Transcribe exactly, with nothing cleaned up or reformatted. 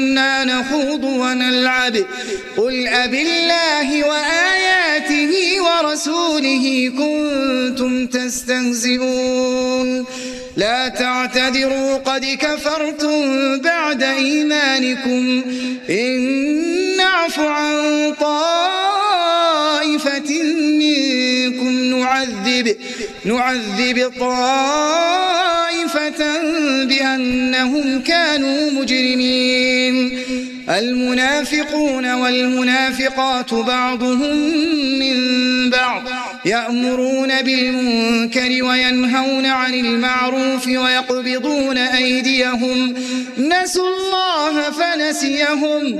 كنا نخوض ونلعب قل أبالله وآياته ورسوله كنتم تستهزئون لا تعتذروا قد كفرتم بعد إيمانكم إن نعف عن طائفة منكم نعذب نعذب طائفة بأنهم كانوا مجرمين المنافقون والمنافقات بعضهم من بعض يأمرون بالمنكر وينهون عن المعروف ويقبضون أيديهم نسوا الله فنسيهم